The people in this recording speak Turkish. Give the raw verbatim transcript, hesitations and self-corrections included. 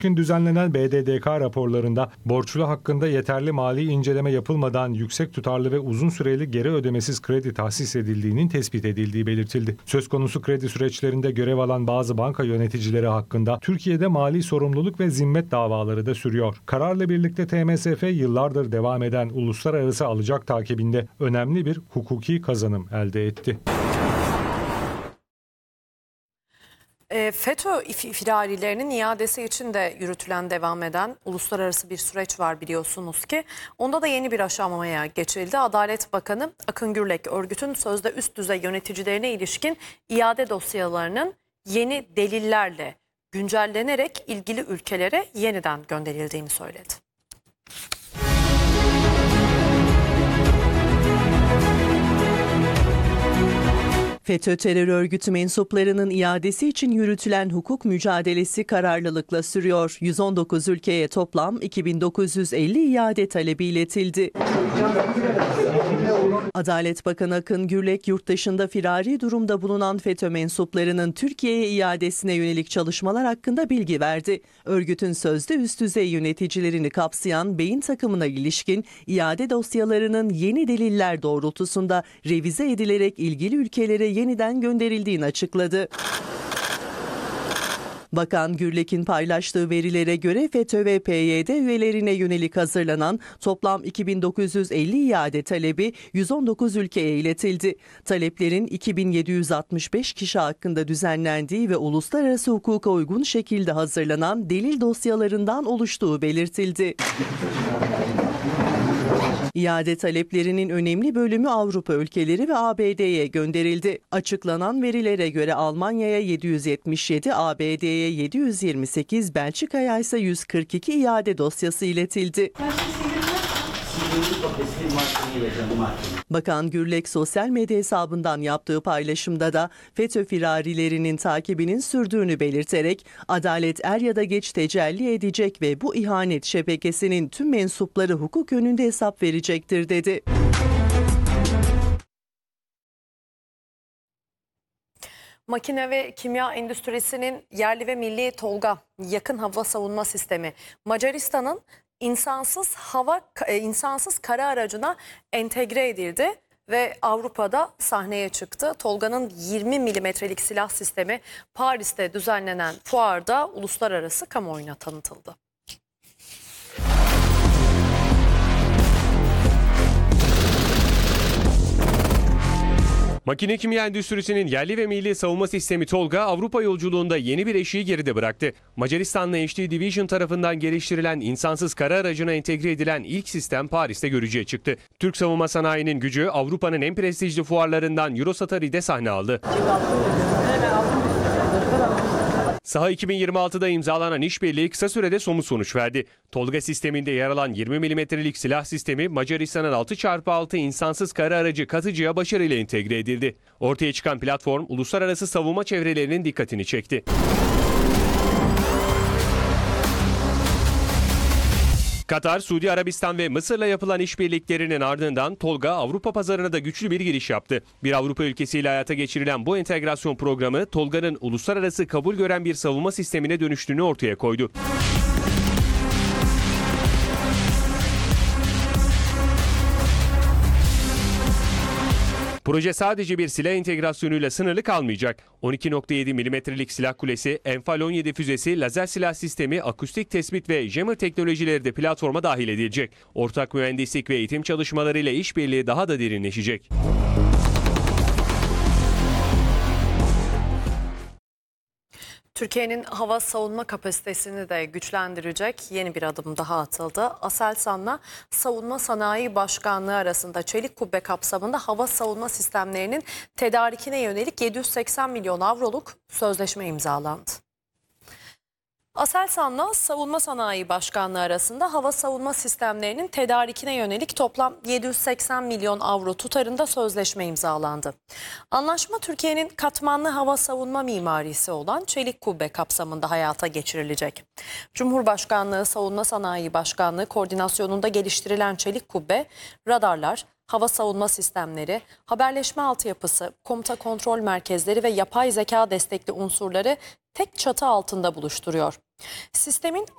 Bugün düzenlenen B D D K raporlarında borçlu hakkında yeterli mali inceleme yapılmadan yüksek tutarlı ve uzun süreli geri ödemesiz kredi tahsis edildiğinin tespit edildiği belirtildi. Söz konusu kredi süreçlerinde görev alan bazı banka yöneticileri hakkında Türkiye'de mali sorumluluk ve zimmet davaları da sürüyor. Kararla birlikte T M S F yıllardır devam eden uluslararası alacak takibinde önemli bir hukuki kazanım elde etti. FETÖ firarilerinin iadesi için de yürütülen, devam eden uluslararası bir süreç var biliyorsunuz ki. Onda da yeni bir aşamaya geçildi. Adalet Bakanı Akın Gürlek, örgütün sözde üst düzey yöneticilerine ilişkin iade dosyalarının yeni delillerle güncellenerek ilgili ülkelere yeniden gönderildiğini söyledi. FETÖ terör örgütü mensuplarının iadesi için yürütülen hukuk mücadelesi kararlılıkla sürüyor. yüz on dokuz ülkeye toplam iki bin dokuz yüz elli iade talebi iletildi. Adalet Bakanı Akın Gürlek, yurt dışında firari durumda bulunan FETÖ mensuplarının Türkiye'ye iadesine yönelik çalışmalar hakkında bilgi verdi. Örgütün sözde üst düzey yöneticilerini kapsayan beyin takımına ilişkin iade dosyalarının yeni deliller doğrultusunda revize edilerek ilgili ülkelere yeniden gönderildiğini açıkladı. Bakan Gürlek'in paylaştığı verilere göre FETÖ ve P Y D üyelerine yönelik hazırlanan toplam iki bin dokuz yüz elli iade talebi yüz on dokuz ülkeye iletildi. Taleplerin iki bin yedi yüz altmış beş kişi hakkında düzenlendiği ve uluslararası hukuka uygun şekilde hazırlanan delil dosyalarından oluştuğu belirtildi. İade taleplerinin önemli bölümü Avrupa ülkeleri ve A B D'ye gönderildi. Açıklanan verilere göre Almanya'ya yedi yüz yetmiş yedi, A B D'ye yedi yüz yirmi sekiz, Belçika'ya ise yüz kırk iki iade dosyası iletildi. Bakan Gürlek sosyal medya hesabından yaptığı paylaşımda da FETÖ firarilerinin takibinin sürdüğünü belirterek adalet er ya da geç tecelli edecek ve bu ihanet şebekesinin tüm mensupları hukuk önünde hesap verecektir dedi. Makine ve kimya endüstrisinin yerli ve milli TOLGA yakın hava savunma sistemi Macaristan'ın insansız hava insansız kara aracına entegre edildi ve Avrupa'da sahneye çıktı. TOLGA'nın yirmi milimetrelik silah sistemi Paris'te düzenlenen fuarda uluslararası kamuoyuna tanıtıldı. Makine kimya endüstrisinin yerli ve milli savunma sistemi TOLGA Avrupa yolculuğunda yeni bir eşiği geride bıraktı. Macaristan'la H D Division tarafından geliştirilen insansız kara aracına entegre edilen ilk sistem Paris'te görücüye çıktı. Türk savunma sanayinin gücü Avrupa'nın en prestijli fuarlarından Eurosatory'de sahne aldı. Saha iki bin yirmi altıda imzalanan işbirliği kısa sürede somut sonuç verdi. TOLGA sisteminde yer alan yirmi milimetrelik silah sistemi Macaristan'ın altı çarpı altı insansız kara aracı Katıcı'ya başarıyla entegre edildi. Ortaya çıkan platform uluslararası savunma çevrelerinin dikkatini çekti. Katar, Suudi Arabistan ve Mısır'la yapılan işbirliklerinin ardından TOLGA Avrupa pazarına da güçlü bir giriş yaptı. Bir Avrupa ülkesiyle hayata geçirilen bu entegrasyon programı TOLGA'nın uluslararası kabul gören bir savunma sistemine dönüştüğünü ortaya koydu. Proje sadece bir silah entegrasyonuyla sınırlı kalmayacak. on iki nokta yedi milimetrelik silah kulesi, Enfal on yedi füzesi, lazer silah sistemi, akustik tespit ve jammer teknolojileri de platforma dahil edilecek. Ortak mühendislik ve eğitim çalışmalarıyla işbirliği daha da derinleşecek. Türkiye'nin hava savunma kapasitesini de güçlendirecek yeni bir adım daha atıldı. Aselsan'la Savunma Sanayi Başkanlığı arasında çelik kubbe kapsamında hava savunma sistemlerinin tedarikine yönelik yedi yüz seksen milyon avroluk sözleşme imzalandı. Aselsan'la Savunma Sanayi Başkanlığı arasında hava savunma sistemlerinin tedarikine yönelik toplam yedi yüz seksen milyon avro tutarında sözleşme imzalandı. Anlaşma Türkiye'nin katmanlı hava savunma mimarisi olan çelik kubbe kapsamında hayata geçirilecek. Cumhurbaşkanlığı Savunma Sanayi Başkanlığı koordinasyonunda geliştirilen çelik kubbe, radarlar, hava savunma sistemleri, haberleşme altyapısı, komuta kontrol merkezleri ve yapay zeka destekli unsurları tek çatı altında buluşturuyor. Sistemin